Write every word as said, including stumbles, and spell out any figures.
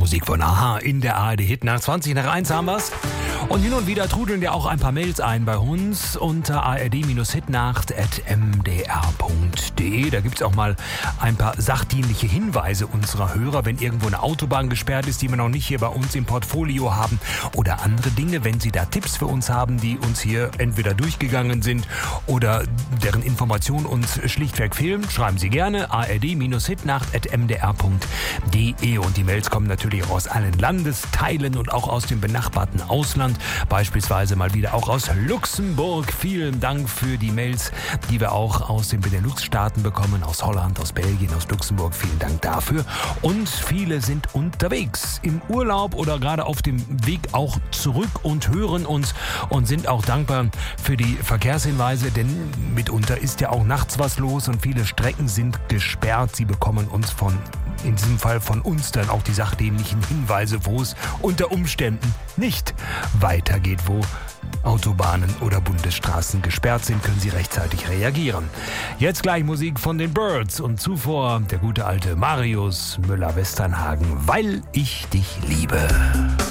Musik von Aha in der A R D Hit. Nach zwanzig nach eins haben wir's. Und hin und wieder trudeln ja auch ein paar Mails ein bei uns unter a r d hitnacht at m d r punkt d e. Da gibt's auch mal ein paar sachdienliche Hinweise unserer Hörer, wenn irgendwo eine Autobahn gesperrt ist, die wir noch nicht hier bei uns im Portfolio haben, oder andere Dinge, wenn Sie da Tipps für uns haben, die uns hier entweder durchgegangen sind oder deren Informationen uns schlichtweg fehlen, schreiben Sie gerne a r d hitnacht at m d r punkt d e. Und die Mails kommen natürlich auch aus allen Landesteilen und auch aus dem benachbarten Ausland. Beispielsweise mal wieder auch aus Luxemburg. Vielen Dank für die Mails, die wir auch aus den Benelux-Staaten bekommen, aus Holland, aus Belgien, aus Luxemburg. Vielen Dank dafür. Und viele sind unterwegs im Urlaub oder gerade auf dem Weg auch zurück und hören uns und sind auch dankbar für die Verkehrshinweise, denn mitunter ist ja auch nachts was los und viele Strecken sind gesperrt. Sie bekommen uns von in diesem Fall von uns dann auch die sachdienlichen Hinweise, wo es unter Umständen nicht weitergeht, wo Autobahnen oder Bundesstraßen gesperrt sind, können Sie rechtzeitig reagieren. Jetzt gleich Musik von den Birds und zuvor der gute alte Marius Müller-Westernhagen, weil ich dich liebe.